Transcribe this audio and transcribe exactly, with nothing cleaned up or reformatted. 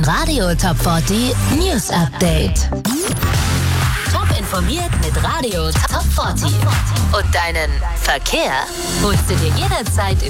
Dein Radio Top vierzig News Update. Top informiert mit Radio Top vierzig. Und deinen Verkehr holst du dir jederzeit